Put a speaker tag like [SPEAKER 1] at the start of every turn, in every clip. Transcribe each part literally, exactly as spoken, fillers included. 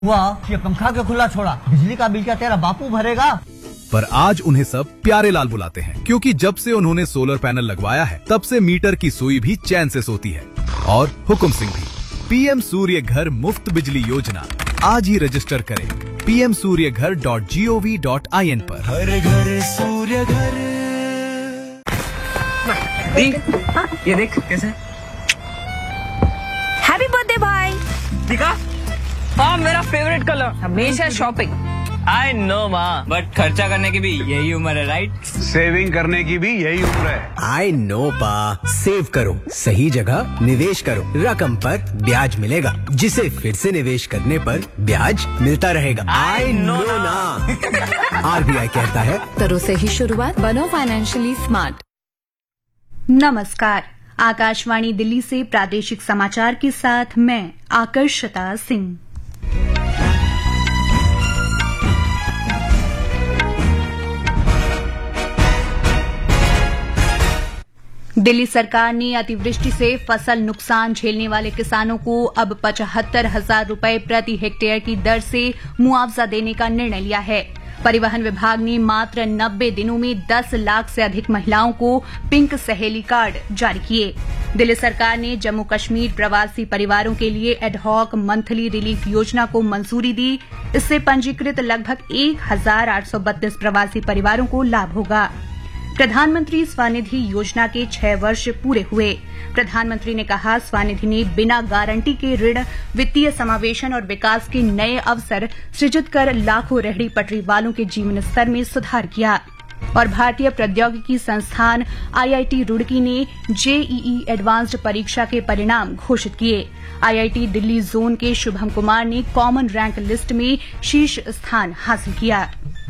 [SPEAKER 1] वाह, ये पंखा क्यों खुला छोड़ा? बिजली का बिल क्या तेरा बापू भरेगा?
[SPEAKER 2] पर आज उन्हें सब प्यारे लाल बुलाते हैं, क्योंकि जब से उन्होंने सोलर पैनल लगवाया है तब से मीटर की सुई भी चैन से सोती है। और हुकुम सिंह भी। पीएम सूर्य घर मुफ्त बिजली योजना आज ही रजिस्टर करें पी एम सूर्य घर dot G O V dot I N पर।
[SPEAKER 3] हर घर सूर्य घर।
[SPEAKER 4] हाँ? ये देख कैसे।
[SPEAKER 5] हैप्पी बर्थडे भाई।
[SPEAKER 4] दिखा? हाँ, मेरा फेवरेट कलर। हमेशा शॉपिंग। आई नो माँ, बट खर्चा करने की भी यही उम्र है, राइट?
[SPEAKER 6] सेविंग करने की भी यही उम्र है।
[SPEAKER 7] आई नो पा, सेव करो, सही जगह निवेश करो, रकम पर ब्याज मिलेगा, जिसे फिर से निवेश करने पर ब्याज मिलता रहेगा। आई नो ना। आर बी आई कहता है,
[SPEAKER 5] करो सही शुरुआत, बनो फाइनेंशियली स्मार्ट।
[SPEAKER 8] नमस्कार, आकाशवाणी दिल्ली से प्रादेशिक समाचार के साथ मैं आकर्षता सिंह। दिल्ली सरकार ने अतिवृष्टि से फसल नुकसान झेलने वाले किसानों को अब पचहत्तर हजार रूपये प्रति हेक्टेयर की दर से मुआवजा देने का निर्णय लिया है। परिवहन विभाग ने मात्र नब्बे दिनों में दस लाख से अधिक महिलाओं को पिंक सहेली कार्ड जारी किए। दिल्ली सरकार ने जम्मू कश्मीर प्रवासी परिवारों के लिए एडहॉक मंथली रिलीफ योजना को मंजूरी दी। इससे पंजीकृत लगभग एक हजार आठ सौ बत्तीस प्रवासी परिवारों को लाभ होगा। प्रधानमंत्री स्वनिधि योजना के छह वर्ष पूरे हुए। प्रधानमंत्री ने कहा, स्वनिधि ने बिना गारंटी के ऋण, वित्तीय समावेशन और विकास के नए अवसर सृजित कर लाखों रेहड़ी पटरी वालों के जीवन स्तर में सुधार किया। और भारतीय प्रौद्योगिकी संस्थान आई आई टी रुड़की ने जे ई ई एडवांस्ड परीक्षा के परिणाम घोषित किए। आई आई टी दिल्ली जोन के शुभम कुमार ने कॉमन रैंक लिस्ट में शीर्ष स्थान हासिल किया।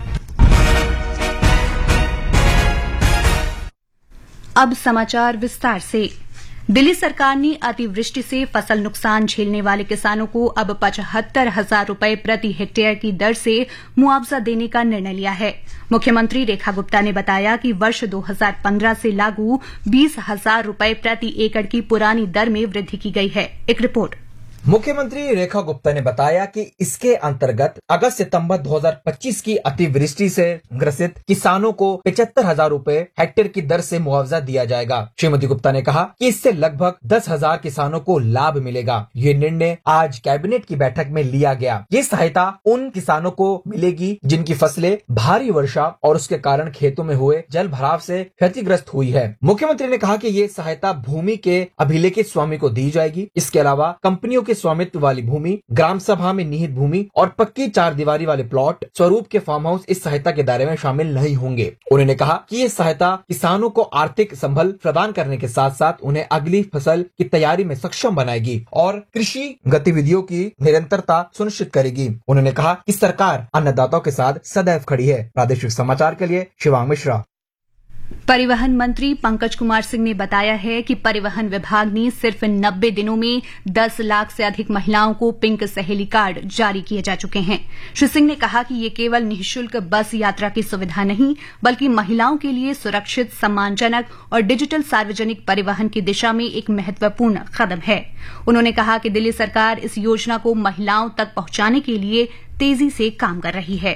[SPEAKER 8] अब समाचार विस्तार से। दिल्ली सरकार ने अतिवृष्टि से फसल नुकसान झेलने वाले किसानों को अब पचहत्तर हजार रूपये प्रति हेक्टेयर की दर से मुआवजा देने का निर्णय लिया है। मुख्यमंत्री रेखा गुप्ता ने बताया कि वर्ष दो हजार पंद्रह से लागू बीस हजार रूपये प्रति एकड़ की पुरानी दर में वृद्धि की गई है। एक रिपोर्ट।
[SPEAKER 9] मुख्यमंत्री रेखा गुप्ता ने बताया कि इसके अंतर्गत अगस्त सितंबर दो हजार पच्चीस की अतिवृष्टि से ग्रसित किसानों को पचहत्तर हजार रूपए हेक्टेयर की दर से मुआवजा दिया जाएगा। श्रीमती गुप्ता ने कहा कि इससे लगभग दस हजार किसानों को लाभ मिलेगा। ये निर्णय आज कैबिनेट की बैठक में लिया गया। ये सहायता उन किसानों को मिलेगी जिनकी फसलें भारी वर्षा और उसके कारण खेतों में हुए जल भराव से क्षतिग्रस्त हुई है। मुख्यमंत्री ने कहा कि ये सहायता भूमि के अभिलेखित स्वामी को दी जाएगी। इसके अलावा कंपनियों स्वामित्व वाली भूमि, ग्राम सभा में निहित भूमि और पक्की चार दीवारी वाले प्लॉट स्वरूप के फार्म हाउस इस सहायता के दायरे में शामिल नहीं होंगे। उन्होंने कहा कि ये सहायता किसानों को आर्थिक संबल प्रदान करने के साथ साथ उन्हें अगली फसल की तैयारी में सक्षम बनाएगी और कृषि गतिविधियों की निरंतरता सुनिश्चित करेगी। उन्होंने कहा कि सरकार अन्नदाताओं के साथ सदैव खड़ी है। प्रादेशिक समाचार के लिए शिवांग मिश्रा।
[SPEAKER 8] परिवहन मंत्री पंकज कुमार सिंह ने बताया है कि परिवहन विभाग ने सिर्फ नब्बे दिनों में दस लाख से अधिक महिलाओं को पिंक सहेली कार्ड जारी किए जा चुके हैं। श्री सिंह ने कहा कि ये केवल निःशुल्क बस यात्रा की सुविधा नहीं, बल्कि महिलाओं के लिए सुरक्षित, सम्मानजनक और डिजिटल सार्वजनिक परिवहन की दिशा में एक महत्वपूर्ण कदम है। उन्होंने कहा कि दिल्ली सरकार इस योजना को महिलाओं तक पहुंचाने के लिए तेजी से काम कर रही है।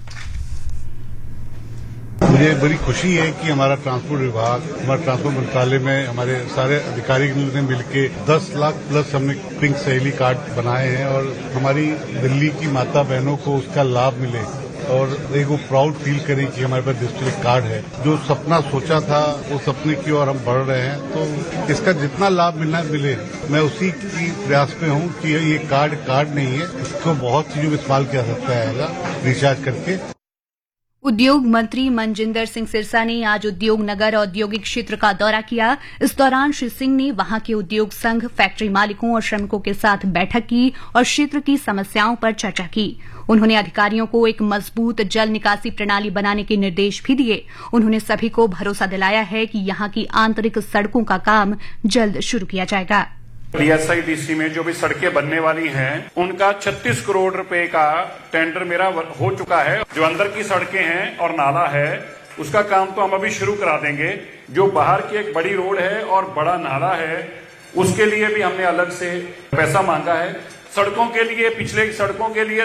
[SPEAKER 10] मुझे बड़ी खुशी है कि हमारा ट्रांसपोर्ट विभाग, हमारा ट्रांसपोर्ट मंत्रालय में हमारे सारे अधिकारी ने मिलकर दस लाख प्लस हमने पिंक सहेली कार्ड बनाए हैं और हमारी दिल्ली की माता बहनों को उसका लाभ मिले और एक वो प्राउड फील करें कि हमारे पास डिजिटल कार्ड है। जो सपना सोचा था वो सपने की ओर हम बढ़ रहे हैं, तो इसका जितना लाभ मिलना मिले, मैं उसी की प्रयास में हूँ कि ये कार्ड कार्ड नहीं है, इसको बहुत चीजों में इस्तेमाल किया सकता है रिचार्ज करके।
[SPEAKER 8] उद्योग मंत्री मनजिंदर सिंह सिरसा ने आज उद्योग नगर औद्योगिक क्षेत्र का दौरा किया। इस दौरान श्री सिंह ने वहां के उद्योग संघ, फैक्ट्री मालिकों और श्रमिकों के साथ बैठक की और क्षेत्र की समस्याओं पर चर्चा की। उन्होंने अधिकारियों को एक मजबूत जल निकासी प्रणाली बनाने के निर्देश भी दिए। उन्होंने सभी को भरोसा दिलाया है कि यहां की आंतरिक सड़कों का काम जल्द शुरू किया जाएगा।
[SPEAKER 11] D S I D C में जो भी सड़कें बनने वाली हैं, उनका छत्तीस करोड़ रुपए का टेंडर मेरा हो चुका है। जो अंदर की सड़कें हैं और नाला है, उसका काम तो हम अभी शुरू करा देंगे। जो बाहर की एक बड़ी रोड है और बड़ा नाला है, उसके लिए भी हमने अलग से पैसा मांगा है। सड़कों के लिए पिछले सड़कों के लिए